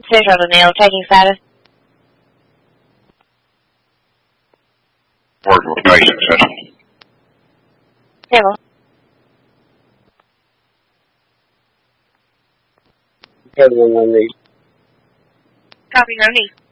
Central to Neil, taking status. Working with Mason Central. Civil. Everyone on these. Copy, no need.